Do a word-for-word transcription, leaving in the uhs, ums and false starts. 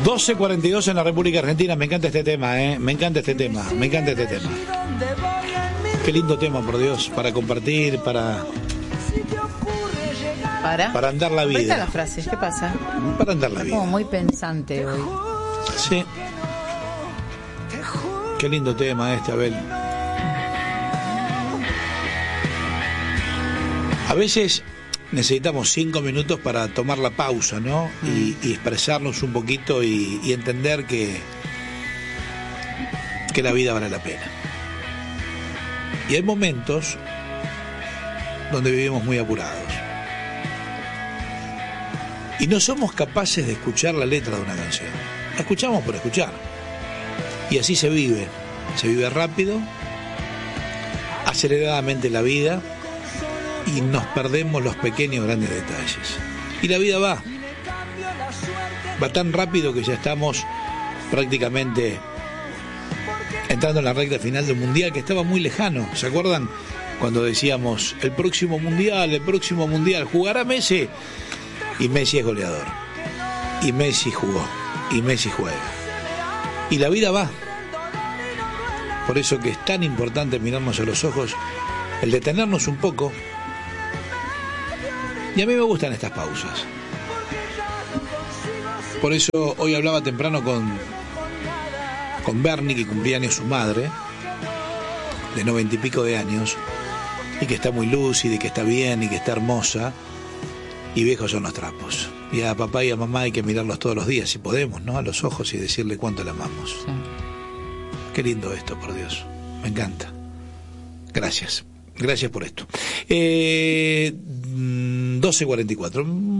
doce cuarenta y dos en la República Argentina. Me encanta este tema, ¿eh? Me encanta este tema, me encanta este tema. Qué lindo tema, por Dios, para compartir, para... ¿Para? Para andar la vida. Ahorita las frases, ¿qué pasa? Para andar la Está vida. como muy pensante hoy. Sí. Qué lindo tema este, Abel. A veces necesitamos cinco minutos para tomar la pausa, ¿no? Y, y expresarnos un poquito y, y entender que, que la vida vale la pena. Y hay momentos donde vivimos muy apurados. Y no somos capaces de escuchar la letra de una canción. La escuchamos por escuchar. Y así se vive. Se vive rápido, aceleradamente la vida, y nos perdemos los pequeños grandes detalles. Y la vida va. Va tan rápido que ya estamos prácticamente entrando en la recta final del Mundial, que estaba muy lejano. ¿Se acuerdan? Cuando decíamos, el próximo Mundial, el próximo Mundial, ¿jugará Messi? Y Messi es goleador. Y Messi jugó. Y Messi juega. Y la vida va. Por eso que es tan importante mirarnos a los ojos, el detenernos un poco. Y a mí me gustan estas pausas. Por eso hoy hablaba temprano con, con Bernie, que cumplía años su madre, de noventa y pico de años, y que está muy lúcida, y que está bien, y que está hermosa. Y viejos son los trapos. Y a papá y a mamá hay que mirarlos todos los días, si podemos, ¿no? A los ojos y decirle cuánto la amamos. Sí. Qué lindo esto, por Dios. Me encanta. Gracias. Gracias por esto. Eh, doce cuarenta y cuatro.